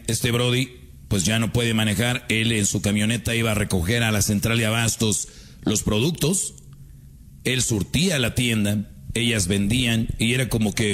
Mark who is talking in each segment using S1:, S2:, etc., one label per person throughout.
S1: este brody pues ya no puede manejar. Él en su camioneta iba a recoger a la central de abastos los productos. Él surtía la tienda, ellas vendían y era como que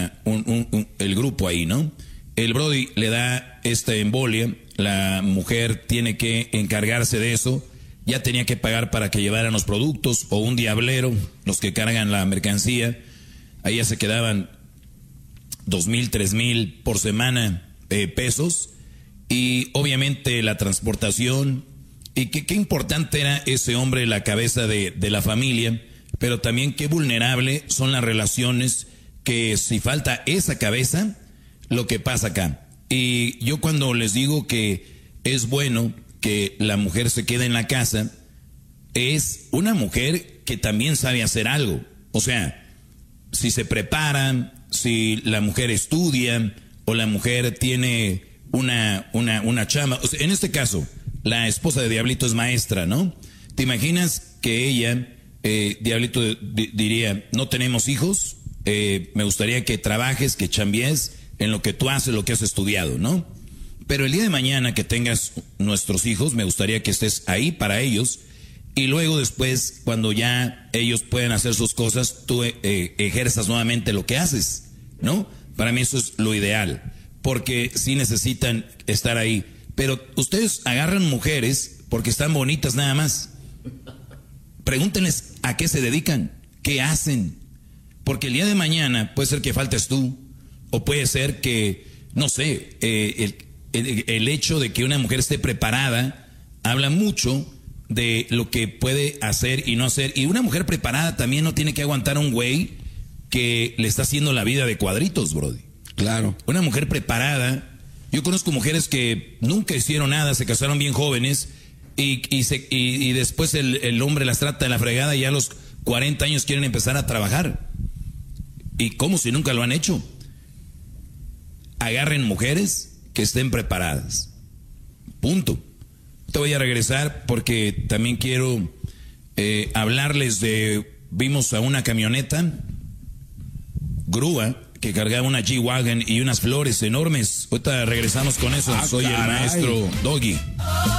S1: el grupo ahí, ¿no? El brody le da esta embolia, la mujer tiene que encargarse de eso, ya tenía que pagar para que llevaran los productos o un diablero, los que cargan la mercancía, ahí ya se quedaban 2,000, 3,000 por semana pesos y obviamente la transportación y qué importante era ese hombre, la cabeza de la familia, pero también qué vulnerable son las relaciones que si falta esa cabeza, lo que pasa acá. Y yo cuando les digo que es bueno que la mujer se quede en la casa, es una mujer que también sabe hacer algo. O sea, si se prepara, si la mujer estudia o la mujer tiene una chamba. O sea, en este caso, la esposa de Diablito es maestra, ¿no? ¿Te imaginas que ella, Diablito diría, no tenemos hijos, me gustaría que trabajes, que chambies en lo que tú haces, lo que has estudiado, ¿no? Pero el día de mañana que tengas nuestros hijos, me gustaría que estés ahí para ellos y luego después, cuando ya ellos pueden hacer sus cosas, tú ejerzas nuevamente lo que haces, ¿no? Para mí eso es lo ideal, porque sí necesitan estar ahí. Pero ustedes agarran mujeres porque están bonitas nada más. Pregúntenles a qué se dedican, qué hacen, porque el día de mañana puede ser que faltes tú, o puede ser que, no sé, el hecho de que una mujer esté preparada habla mucho de lo que puede hacer y no hacer. Y una mujer preparada también no tiene que aguantar a un güey que le está haciendo la vida de cuadritos, brody.
S2: Claro.
S1: Una mujer preparada. Yo conozco mujeres que nunca hicieron nada, se casaron bien jóvenes y después el hombre las trata de la fregada y a los 40 años quieren empezar a trabajar. Y como si nunca lo han hecho. Agarren mujeres que estén preparadas. Punto. Te voy a regresar porque también quiero hablarles de... Vimos a una camioneta, grúa, que cargaba una G-Wagon y unas flores enormes. Ahorita regresamos con eso. Soy el maestro Doggy.